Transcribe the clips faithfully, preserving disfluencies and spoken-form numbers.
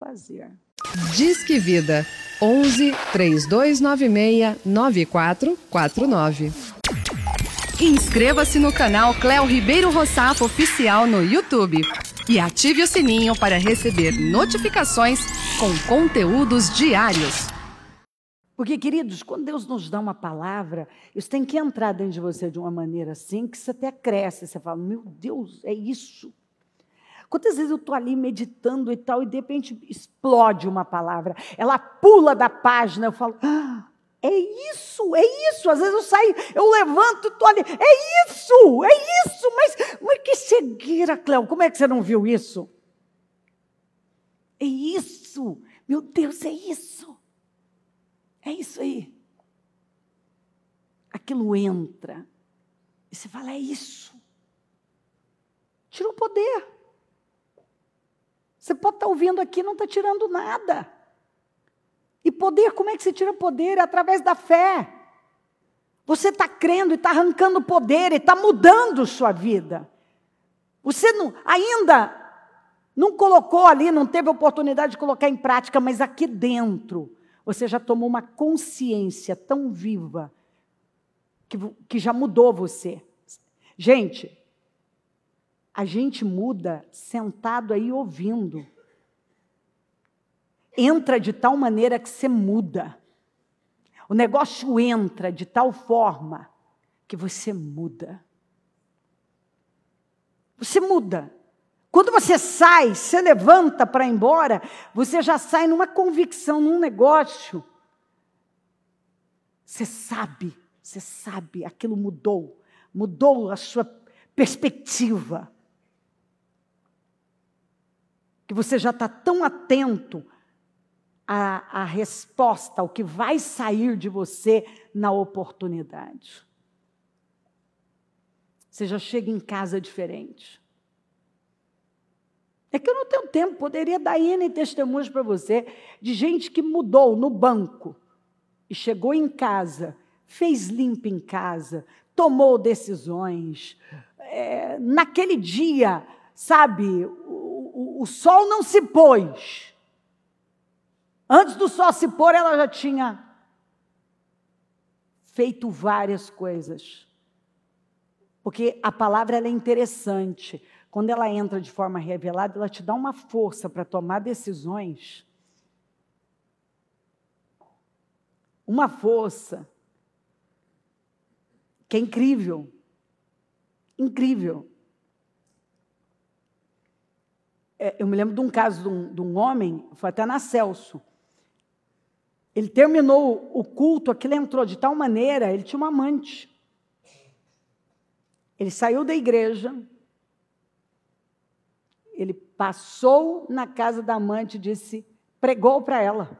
fazer. Disque Vida, onze, três dois nove seis, nove quatro quatro nove. Inscreva-se no canal Cléo Ribeiro Rossafo Oficial no YouTube e ative o sininho para receber notificações com conteúdos diários. Porque, queridos, quando Deus nos dá uma palavra, isso tem que entrar dentro de você de uma maneira assim, que você até cresce, você fala, meu Deus, é isso. Quantas vezes eu estou ali meditando e tal, e de repente explode uma palavra, ela pula da página, eu falo, ah, é isso, é isso. Às vezes eu saio, eu levanto e estou ali, é isso, é isso, mas, mas que cegueira, Cléo, como é que você não viu isso? É isso, meu Deus, é isso. É isso aí. Aquilo entra. E você fala, é isso. Tira o poder. Você pode estar ouvindo aqui e não está tirando nada. E poder, como é que você tira poder? É através da fé. Você está crendo e está arrancando poder e está mudando sua vida. Você não, ainda não colocou ali, não teve oportunidade de colocar em prática, mas aqui dentro você já tomou uma consciência tão viva que, que já mudou você. Gente, a gente muda sentado aí ouvindo. Entra de tal maneira que você muda. O negócio entra de tal forma que você muda. Você muda. Quando você sai, você levanta para ir embora, você já sai numa convicção, num negócio. Você sabe, você sabe, aquilo mudou. Mudou a sua perspectiva. Que você já está tão atento à, à resposta, ao que vai sair de você na oportunidade. Você já chega em casa diferente. É que eu não tenho tempo, poderia dar N testemunhos para você, de gente que mudou no banco, e chegou em casa, fez limpo em casa, tomou decisões, é, naquele dia, sabe, o, o, o sol não se pôs, antes do sol se pôr, ela já tinha feito várias coisas, porque a palavra ela é interessante. Quando ela entra de forma revelada, ela te dá uma força para tomar decisões. Uma força que é incrível. Incrível. É, eu me lembro de um caso de um, de um homem, foi até na Celso. Ele terminou o culto, aquilo entrou de tal maneira, ele tinha uma amante. Ele saiu da igreja. Ele passou na casa da amante e disse, pregou para ela.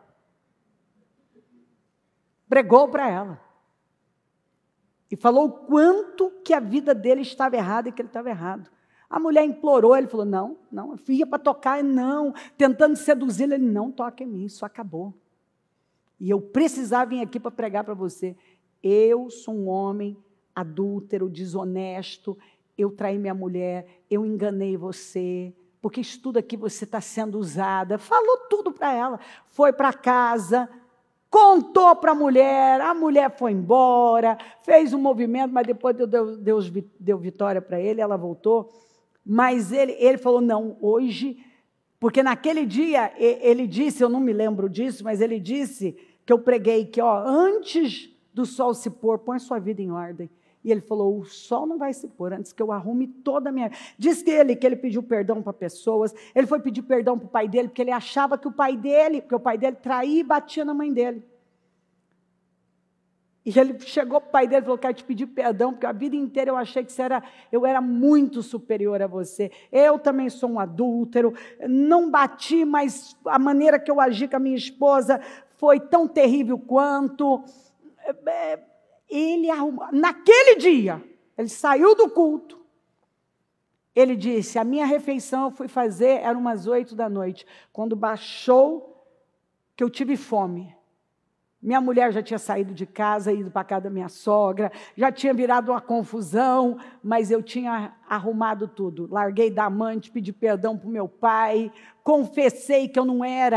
Pregou para ela. E falou o quanto que a vida dele estava errada e que ele estava errado. A mulher implorou, ele falou, não, não, eu ia para tocar, não, tentando seduzir, ele, não toca em mim, isso acabou. E eu precisava vir aqui para pregar para você. Eu sou um homem adúltero, desonesto, eu traí minha mulher, eu enganei você, porque isso tudo aqui você está sendo usada. Falou tudo para ela. Foi para casa, contou para a mulher, a mulher foi embora, fez um movimento, mas depois Deus, Deus deu vitória para ele, ela voltou. Mas ele, ele falou, não, hoje, porque naquele dia ele disse, eu não me lembro disso, mas ele disse que eu preguei que ó, antes do sol se pôr, põe sua vida em ordem. E ele falou, o sol não vai se pôr antes que eu arrume toda a minha... Diz que ele, que ele pediu perdão para pessoas, ele foi pedir perdão para o pai dele, porque ele achava que o pai dele, porque o pai dele traía e batia na mãe dele. E ele chegou para o pai dele e falou, quero te pedir perdão, porque a vida inteira eu achei que você era, eu era muito superior a você. Eu também sou um adúltero, não bati, mas a maneira que eu agi com a minha esposa foi tão terrível quanto... Ele arrumou, naquele dia, ele saiu do culto, ele disse, a minha refeição eu fui fazer, era umas oito da noite, quando baixou, que eu tive fome, minha mulher já tinha saído de casa, ido para a casa da minha sogra, já tinha virado uma confusão, mas eu tinha arrumado tudo, larguei da amante, pedi perdão para o meu pai, confessei que eu não era